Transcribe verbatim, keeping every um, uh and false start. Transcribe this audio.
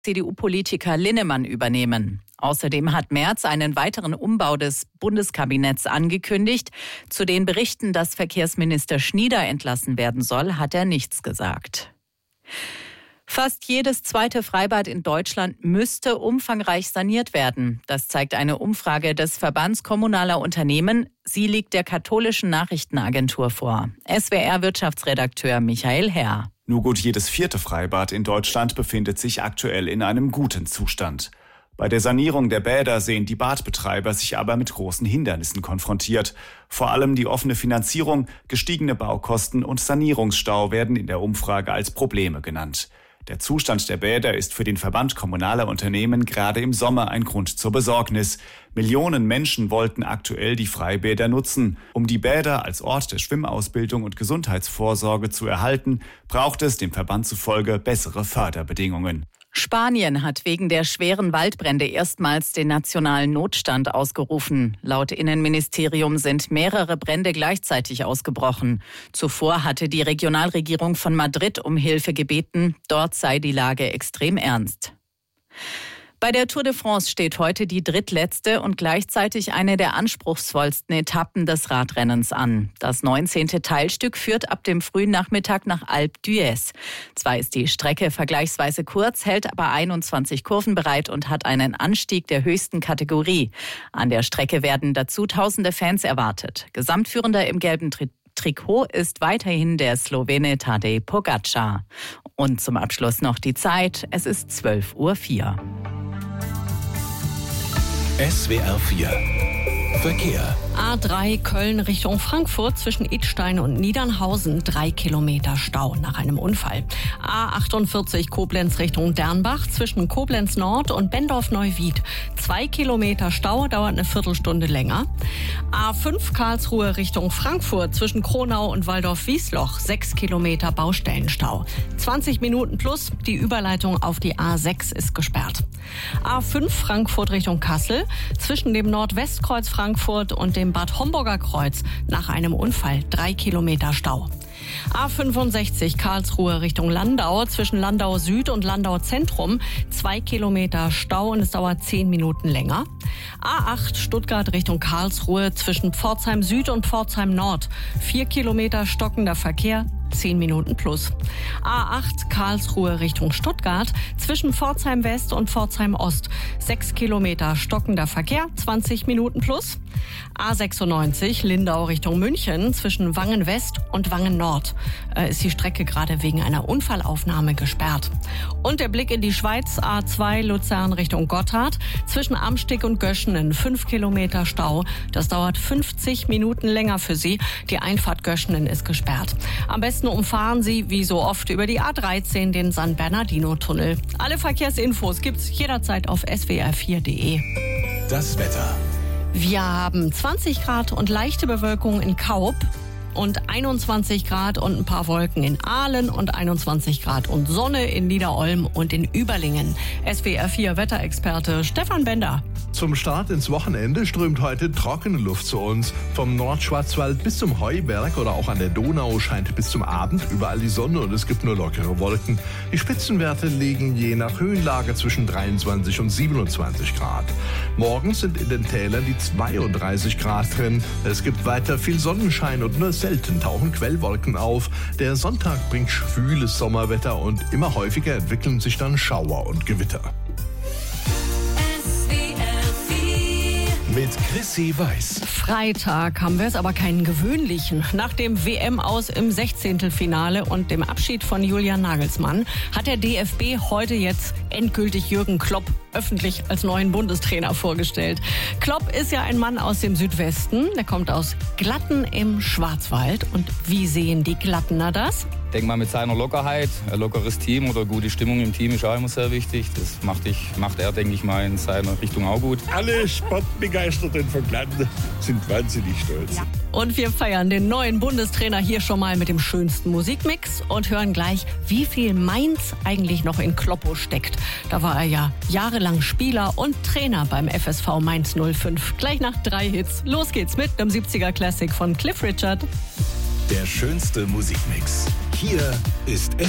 C D U-Politiker Linnemann übernehmen. Außerdem hat Merz einen weiteren Umbau des Bundeskabinetts angekündigt. Zu den Berichten, dass Verkehrsminister Schnieder entlassen werden soll, hat er nichts gesagt. Fast jedes zweite Freibad in Deutschland müsste umfangreich saniert werden. Das zeigt eine Umfrage des Verbands Kommunaler Unternehmen. Sie liegt der katholischen Nachrichtenagentur vor. S W R-Wirtschaftsredakteur Michael Herr. Nur gut jedes vierte Freibad in Deutschland befindet sich aktuell in einem guten Zustand. Bei der Sanierung der Bäder sehen die Badbetreiber sich aber mit großen Hindernissen konfrontiert. Vor allem die offene Finanzierung, gestiegene Baukosten und Sanierungsstau werden in der Umfrage als Probleme genannt. Der Zustand der Bäder ist für den Verband kommunaler Unternehmen gerade im Sommer ein Grund zur Besorgnis. Millionen Menschen wollten aktuell die Freibäder nutzen. Um die Bäder als Ort der Schwimmausbildung und Gesundheitsvorsorge zu erhalten, braucht es dem Verband zufolge bessere Förderbedingungen. Spanien hat wegen der schweren Waldbrände erstmals den nationalen Notstand ausgerufen. Laut Innenministerium sind mehrere Brände gleichzeitig ausgebrochen. Zuvor hatte die Regionalregierung von Madrid um Hilfe gebeten. Dort sei die Lage extrem ernst. Bei der Tour de France steht heute die drittletzte und gleichzeitig eine der anspruchsvollsten Etappen des Radrennens an. Das neunzehnte Teilstück führt ab dem frühen Nachmittag nach Alpe d'Huez. Zwar ist die Strecke vergleichsweise kurz, hält aber einundzwanzig Kurven bereit und hat einen Anstieg der höchsten Kategorie. An der Strecke werden dazu tausende Fans erwartet. Gesamtführender im gelben Tri- Trikot ist weiterhin der Slowene Tadej Pogačar. Und zum Abschluss noch die Zeit. Es ist zwölf Uhr vier. S W R vier Verkehr. A drei Köln Richtung Frankfurt zwischen Idstein und Niedernhausen. Drei Kilometer Stau nach einem Unfall. A achtundvierzig Koblenz Richtung Dernbach zwischen Koblenz Nord und Bendorf-Neuwied. Zwei Kilometer Stau, dauert eine Viertelstunde länger. A fünf Karlsruhe Richtung Frankfurt zwischen Kronau und Waldorf-Wiesloch. Sechs Kilometer Baustellenstau. zwanzig Minuten plus, die Überleitung auf die A sechs ist gesperrt. A fünf Frankfurt Richtung Kassel zwischen dem Nordwestkreuz Frankfurt und dem Bad Homburger Kreuz nach einem Unfall. Drei Kilometer Stau. A fünfundsechzig Karlsruhe Richtung Landau zwischen Landau Süd und Landau Zentrum. Zwei Kilometer Stau und es dauert zehn Minuten länger. A acht Stuttgart Richtung Karlsruhe zwischen Pforzheim Süd und Pforzheim Nord. Vier Kilometer stockender Verkehr. zehn Minuten plus. A acht Karlsruhe Richtung Stuttgart zwischen Pforzheim West und Pforzheim Ost. Sechs Kilometer stockender Verkehr, zwanzig Minuten plus. A sechsundneunzig Lindau Richtung München zwischen Wangen West und Wangen Nord. Äh, ist die Strecke gerade wegen einer Unfallaufnahme gesperrt. Und der Blick in die Schweiz, A zwei Luzern Richtung Gotthard zwischen Amstig und Göschenen. Fünf Kilometer Stau. Das dauert fünfzig Minuten länger für Sie. Die Einfahrt Göschenen ist gesperrt. Am besten umfahren Sie, wie so oft, über die A dreizehn den San Bernardino-Tunnel. Alle Verkehrsinfos gibt's jederzeit auf S W R vier Punkt de. Das Wetter. Wir haben zwanzig Grad und leichte Bewölkung in Kaub und einundzwanzig Grad und ein paar Wolken in Aalen und einundzwanzig Grad und Sonne in Niederolm und in Überlingen. S W R vier Wetterexperte Stefan Bender. Zum Start ins Wochenende strömt heute trockene Luft zu uns. Vom Nordschwarzwald bis zum Heuberg oder auch an der Donau scheint bis zum Abend überall die Sonne und es gibt nur lockere Wolken. Die Spitzenwerte liegen je nach Höhenlage zwischen dreiundzwanzig und siebenundzwanzig Grad. Morgens sind in den Tälern die zweiunddreißig Grad drin. Es gibt weiter viel Sonnenschein und nur selten tauchen Quellwolken auf. Der Sonntag bringt schwüles Sommerwetter und immer häufiger entwickeln sich dann Schauer und Gewitter. Mit Chrissy Weiß. Freitag haben wir es, aber keinen gewöhnlichen. Nach dem W M-Aus im Sechzehntelfinale und dem Abschied von Julian Nagelsmann hat der D F B heute jetzt endgültig Jürgen Klopp öffentlich als neuen Bundestrainer vorgestellt. Klopp ist ja ein Mann aus dem Südwesten. Der kommt aus Glatten im Schwarzwald. Und wie sehen die Glattener das? Ich denke mal, mit seiner Lockerheit, ein lockeres Team oder gute Stimmung im Team ist auch immer sehr wichtig. Das macht, ich, macht er, denke ich mal, in seiner Richtung auch gut. Alle Sportbegeisterten von Glatten sind wahnsinnig stolz. Ja. Und wir feiern den neuen Bundestrainer hier schon mal mit dem schönsten Musikmix und hören gleich, wie viel Mainz eigentlich noch in Kloppo steckt. Da war er ja jahrelang Spieler und Trainer beim F S V Mainz null fünf. Gleich nach drei Hits. Los geht's mit einem siebziger Classic von Cliff Richard. Der schönste Musikmix. Hier ist S